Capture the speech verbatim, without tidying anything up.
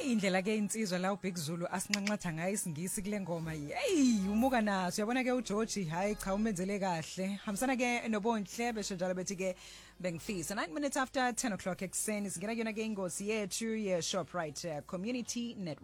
Hey indlela ke insizwa la uBig Zulu asinqanqatha ngayo isingisi kule ngoma yi. Hey umuka naso uyabona ke uGeorge hayi cha umenzele kahle. Hambisana ke noBonhle besho njalo bethi ke bengifisa nine minutes after ten o'clock ekseni singena kuyona ke ingosi yethu ye Shoprite uh, Community Network.